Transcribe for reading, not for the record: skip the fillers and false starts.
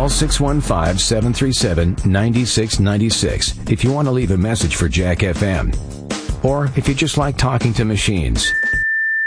Call 615-737-9696 if you want to leave a message for Jack FM. Or if you just like talking to machines.